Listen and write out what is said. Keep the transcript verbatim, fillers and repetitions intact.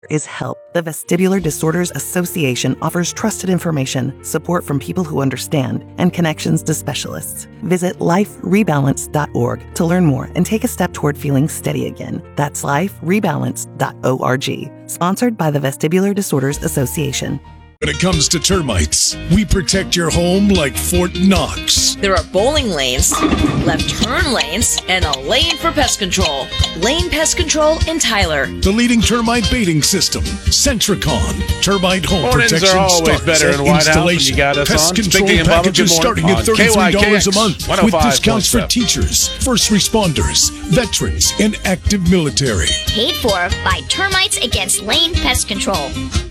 Is HELP. The Vestibular Disorders Association offers trusted information, support from people who understand, and connections to specialists. Visit life rebalance dot org to learn more and take a step toward feeling steady again. That's life rebalance dot org. Sponsored by the Vestibular Disorders Association. When it comes to termites, we protect your home like Fort Knox. There are bowling lanes, left turn lanes, and a lane for pest control. Lane Pest Control in Tyler. The leading termite baiting system, Centricon. Termite home Mornings protection are always starts better at in White House when installation. you got us Pest on. control Big D and Bubba, packages good starting morning at thirty-three dollars a month with discounts for teachers, first responders, veterans, and active military. Paid for by Termites Against Lane Pest Control.